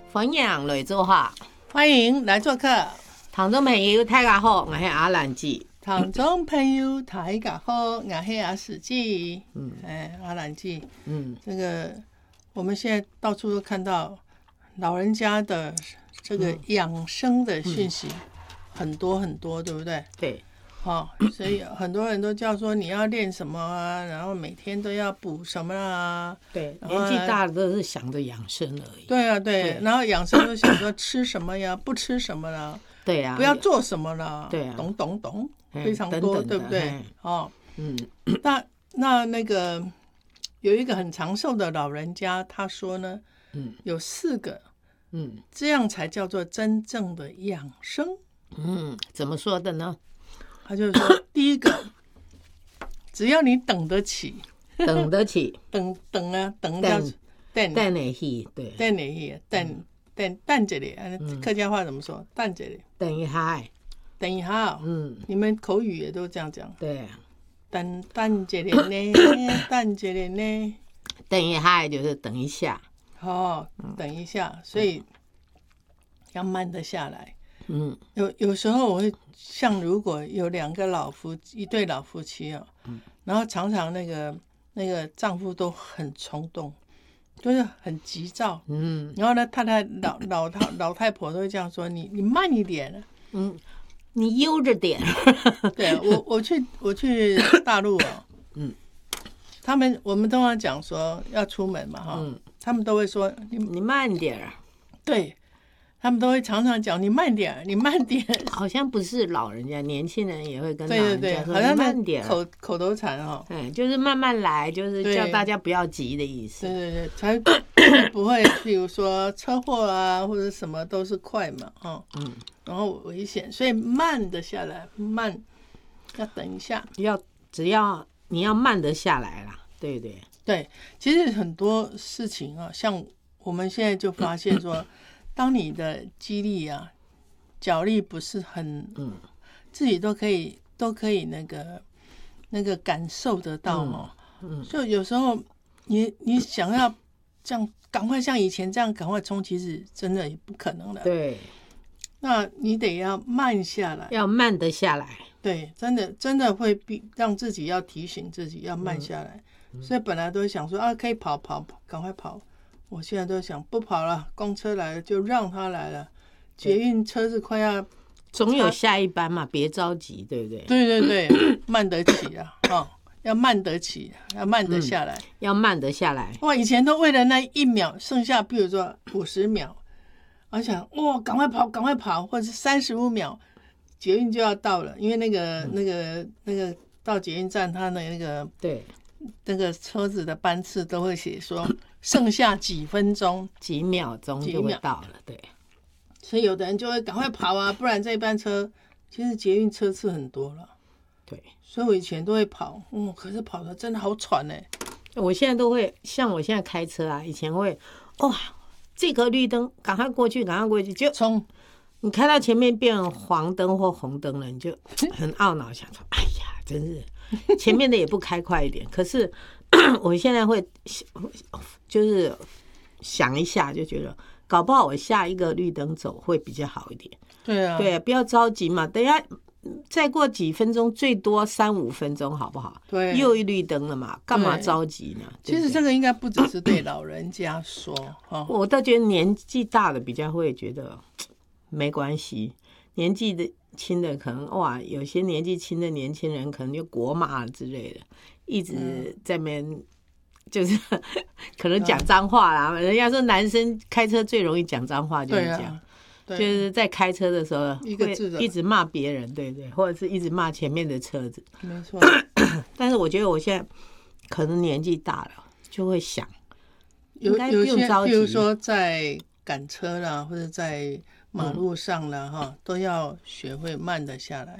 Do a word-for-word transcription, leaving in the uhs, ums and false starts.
欢迎来做客， 欢迎来做客。 听众朋友大家好，我是阿兰姐。 听众朋友大家好，我是阿史记。嗯，哎，阿兰记。嗯，这个我们现在到处都看到老人家的这个养生的讯息、嗯、很多很多，对不对？ 对。 哦，所以很多人都叫说你要练什么啊，然后每天都要补什么啊。 对，年纪大了都是想着养生而已。 对啊，对，对然后养生都想说吃什么呀，不吃什么了。 对啊， 不要做什么了。 对啊， 懂懂懂，非常多， 等等对不对？哦，嗯，那那那个有一个很长寿的老人家，他说呢，嗯，有四个，嗯，这样才叫做真正的养生。 嗯，怎么说的呢？ 他就是说，第一个，只要你等得起， 等得起， 等等啊，等叫等等得起，对， 等得起，等等等着哩，客家话怎么说？等着哩， 等一下， 等一下，嗯，你们口语也都这样讲， 对， 等等着哩呢，等着哩呢， 等一下就是等一下， 哦，等一下，所以要慢得下来。嗯，有有时候我会像如果有两个老夫一对老夫妻啊，嗯，然后常常那个那个丈夫都很冲动，就是很急躁，嗯，然后呢，太太老老太老太婆都会这样说：“你你慢一点， 嗯，你悠着点。” 对我我去我去大陆啊，嗯，他们我们通常讲说要出门嘛哈，嗯，他们都会说你你慢点，对。 他们都会常常讲你慢点，你慢点。 好像不是老人家，年轻人也会跟老人家说你慢点， 口口头禅哈。 对，就是慢慢来，就是叫大家不要急的意思。 对对对，才不会，比如说车祸啊或者什么都是快嘛，哦，嗯，然后危险，所以慢得下来，慢要等一下， 要只要你要慢得下来啦，对不对？ 对，其实很多事情啊，像我们现在就发现说。当你的肌力啊、脚力不是很，嗯，自己都可以都可以那个那个感受得到哦，嗯，就有时候你你想要这样赶快像以前这样赶快冲，其实真的也不可能的。 对， 那你得要慢下来， 要慢得下来。 对，真的真的会逼让自己要提醒自己要慢下来。嗯，所以本来都想说啊，可以跑跑跑，赶快跑。我现在都想不跑了，公车来了就让他来了，捷运车子快要， 总有下一班嘛，别着急，对不对？ 对对对，慢得起啊，哦，要慢得起，要慢得下来，嗯， 要慢得下来。 哇，以前都为了那一秒，剩下比如说五十秒，我想哇，赶快跑，赶快跑，或者是三十五秒，捷运就要到了，因为那个、嗯、那个那个到捷运站，他的那个对。 那个车子的班次都会写说剩下几分钟几秒钟就会到了，对， 所以有的人就会赶快跑啊，不然这班车其实捷运车次很多了， 对， 所以我以前都会跑，嗯，可是跑的真的好喘呢。 我现在都会像我现在开车啊，以前会哇，这个绿灯赶快过去，赶快过去就冲，你开到前面变黄灯或红灯了，你就很懊恼，想说哎呀，真是。前面的也不开快一点，可是我现在会就是想一下，就觉得搞不好我下一个绿灯走会比较好一点。 对啊， 对，不要着急嘛，等一下再过几分钟，最多三五分钟，好不好？ 对， 又一绿灯了嘛，干嘛着急呢？ 其实这个应该不只是对老人家说，哦， 我倒觉得年纪大的比较会觉得没关系，年纪的。轻的可能哇，有些年纪轻的年轻人可能就国骂之类的，一直在那边就是可能讲脏话啦。人家说男生开车最容易讲脏话，就是这样，就是在开车的时候会一直骂别人，对对，或者是一直骂前面的车子， 没错。 但是我觉得我现在可能年纪大了，就会想， 有有些，比如说在赶车啦，或者在马路上了哈，都要学会慢得下来。